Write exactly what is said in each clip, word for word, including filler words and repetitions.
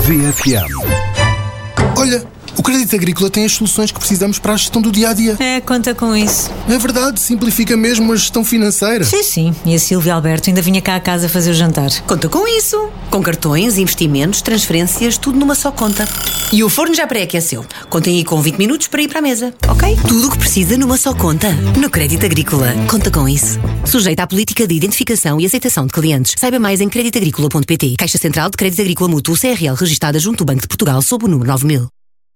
V F M. Olha, o Crédito Agrícola tem as soluções que precisamos para a gestão do dia-a-dia. É, conta com isso. É verdade, simplifica mesmo a gestão financeira. Sim, sim. E a Silvia Alberto ainda vinha cá a casa fazer o jantar. Conta com isso. Com cartões, investimentos, transferências, tudo numa só conta. E o forno já pré-aqueceu. Contem aí com vinte minutos para ir para a mesa, ok? Tudo o que precisa numa só conta. No Crédito Agrícola. Conta com isso. Sujeita à política de identificação e aceitação de clientes. Saiba mais em crédito agrícola ponto pt. Caixa Central de Crédito Agrícola Mútuo C R L, registada junto do Banco de Portugal sob o número nove mil.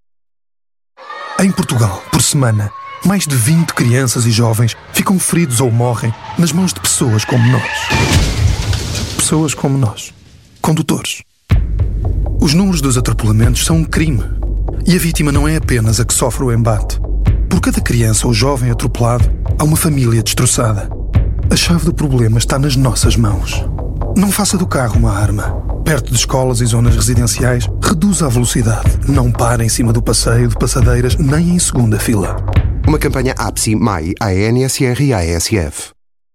Em Portugal, por semana, mais de vinte crianças e jovens ficam feridos ou morrem nas mãos de pessoas como nós. Pessoas como nós. Condutores. Os números dos atropelamentos são um crime. E a vítima não é apenas a que sofre o embate. Por cada criança ou jovem atropelado, há uma família destroçada. A chave do problema está nas nossas mãos. Não faça do carro uma arma. Perto de escolas e zonas residenciais, reduza a velocidade. Não pare em cima do passeio de passadeiras, nem em segunda fila. Uma campanha A P S I, M A I, A N S R e A S F.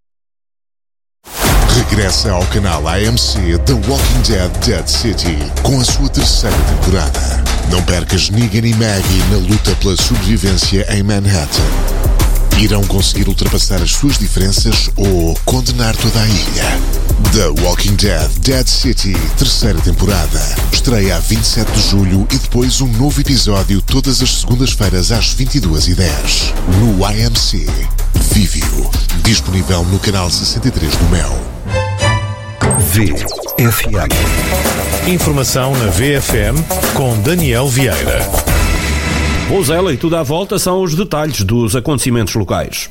Regressa ao canal A M C The Walking Dead Dead City com a sua terceira temporada. Não percas Negan e Maggie na luta pela sobrevivência em Manhattan. Irão conseguir ultrapassar as suas diferenças ou condenar toda a ilha? The Walking Dead Dead City, terceira temporada. Estreia a vinte e sete de julho e depois um novo episódio todas as segundas-feiras às vinte e duas e dez. No A M C. Vive-o. Disponível no canal sessenta e três do Mel. V F M. Informação na V F M com Daniel Vieira. Vozela e tudo à volta são os detalhes dos acontecimentos locais.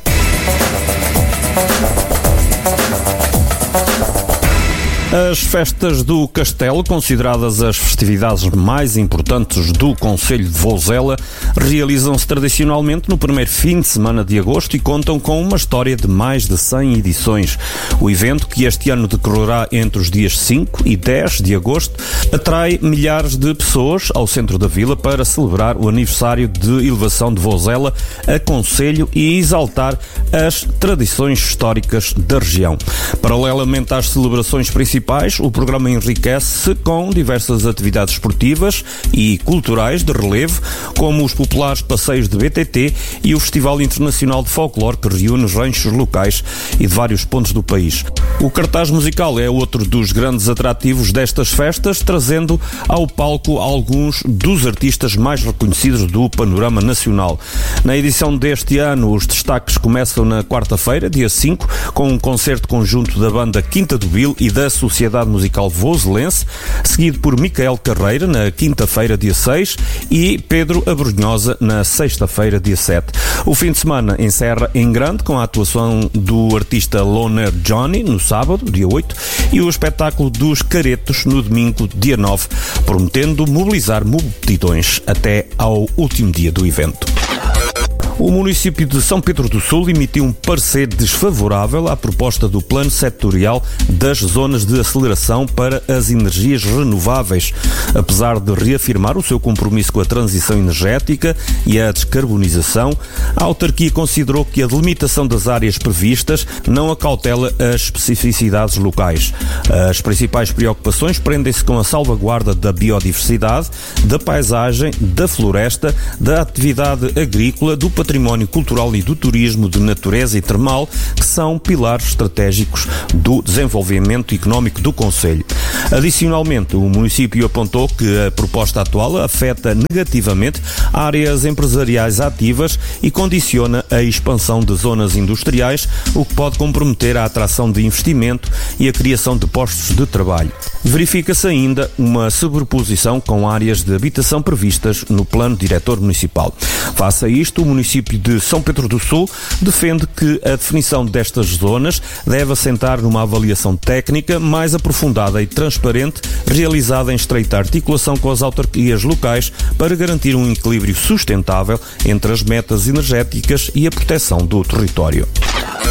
As festas do Castelo, consideradas as festividades mais importantes do concelho de Vozela, realizam-se tradicionalmente no primeiro fim de semana de agosto e contam com uma história de mais de cem edições. O evento, que este ano decorrerá entre os dias cinco e dez de agosto, atrai milhares de pessoas ao centro da vila para celebrar o aniversário de elevação de Vozela a concelho e exaltar as tradições históricas da região. Paralelamente às celebrações principais, o programa enriquece-se com diversas atividades esportivas e culturais de relevo, como os populares passeios de B T T e o Festival Internacional de Folclore, que reúne os ranchos locais e de vários pontos do país. O cartaz musical é outro dos grandes atrativos destas festas, trazendo ao palco alguns dos artistas mais reconhecidos do panorama nacional. Na edição deste ano, os destaques começam na quarta-feira, dia cinco, com um concerto conjunto da banda Quinta do Vil e da Sociedade Musical Voselense, seguido por Micael Carreira na quinta-feira, dia seis, e Pedro Abrunhosa na sexta-feira, dia sete. O fim de semana encerra em grande com a atuação do artista Loner Johnny no sábado, dia oito, e o espetáculo dos Caretos no domingo, dia nove, prometendo mobilizar multidões até ao último dia do evento. O município de São Pedro do Sul emitiu um parecer desfavorável à proposta do Plano Setorial das Zonas de Aceleração para as Energias Renováveis. Apesar de reafirmar o seu compromisso com a transição energética e a descarbonização, a autarquia considerou que a delimitação das áreas previstas não acautela as especificidades locais. As principais preocupações prendem-se com a salvaguarda da biodiversidade, da paisagem, da floresta, da atividade agrícola, do património cultural e do turismo de natureza e termal, que são pilares estratégicos do desenvolvimento económico do concelho. Adicionalmente, o município apontou que a proposta atual afeta negativamente áreas empresariais ativas e condiciona a expansão de zonas industriais, o que pode comprometer a atração de investimento e a criação de postos de trabalho. Verifica-se ainda uma sobreposição com áreas de habitação previstas no plano diretor municipal. Face a isto, o município de São Pedro do Sul defende que a definição destas zonas deve assentar numa avaliação técnica mais aprofundada e transparente, realizada em estreita articulação com as autarquias locais para garantir um equilíbrio sustentável entre as metas energéticas e a proteção do território.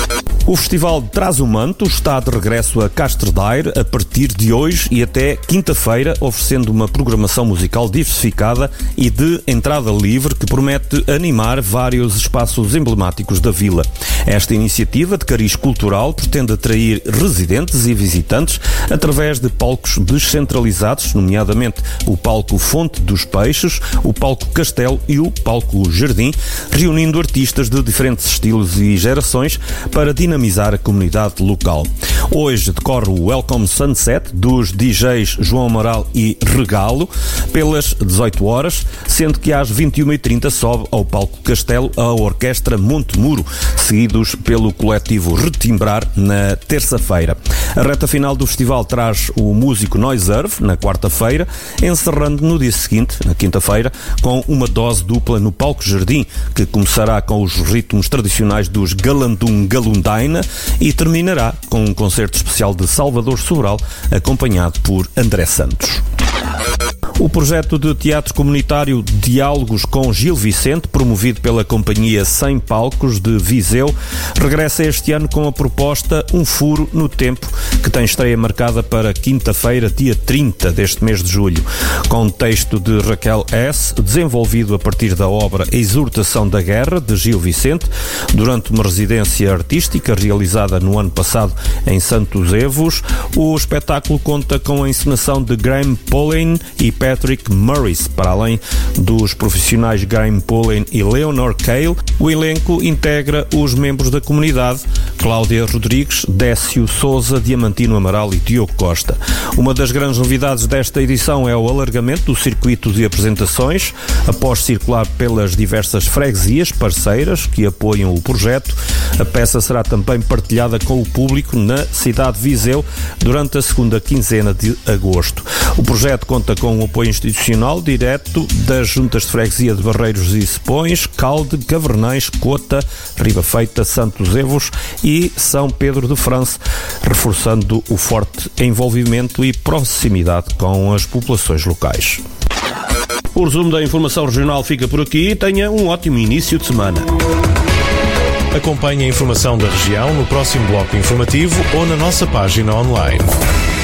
O Festival de Trás o Manto está de regresso a Castro Daire a partir de hoje e até quinta-feira, oferecendo uma programação musical diversificada e de entrada livre que promete animar vários espaços emblemáticos da vila. Esta iniciativa de cariz cultural pretende atrair residentes e visitantes através de palcos descentralizados, nomeadamente o palco Fonte dos Peixes, o palco Castelo e o palco Jardim, reunindo artistas de diferentes estilos e gerações para dinamizar dinamizar a comunidade local. Hoje decorre o Welcome Sunset dos D Js João Amaral e Regalo pelas dezoito horas, sendo que às vinte e uma e trinta sobe ao palco Castelo a Orquestra Montemuro, seguidos pelo coletivo Retimbrar na terça-feira. A reta final do festival traz o músico Noiserve na quarta-feira, encerrando no dia seguinte, na quinta-feira, com uma dose dupla no palco Jardim, que começará com os ritmos tradicionais dos Galandum Galundaina e terminará com um concerto especial de Salvador Sobral, acompanhado por André Santos. O projeto de teatro comunitário Diálogos com Gil Vicente, promovido pela Companhia Sem Palcos de Viseu, regressa este ano com a proposta Um Furo no Tempo, que tem estreia marcada para quinta-feira, dia trinta deste mês de julho, com texto de Raquel S., desenvolvido a partir da obra Exortação da Guerra, de Gil Vicente, durante uma residência artística realizada no ano passado em Santos Evos. O espetáculo conta com a encenação de Graham Pullen e Patrick Murris, para além dos profissionais Graham Pullen e Leonor Cale. O elenco integra os membros da comunidade: Cláudia Rodrigues, Décio Souza, Diamantino Amaral e Diogo Costa. Uma das grandes novidades desta edição é o alargamento do circuito de apresentações. Após circular pelas diversas freguesias parceiras que apoiam o projeto, a peça será também partilhada com o público na cidade de Viseu durante a segunda quinzena de agosto. O projeto conta com o apoio institucional direto das juntas de freguesia de Barreiros e Sepões, Calde, Cavernães, Cota, Ribafeita, Santos Evos e São Pedro de França, reforçando o forte envolvimento e proximidade com as populações locais. O resumo da informação regional fica por aqui e tenha um ótimo início de semana. Acompanhe a informação da região no próximo bloco informativo ou na nossa página online.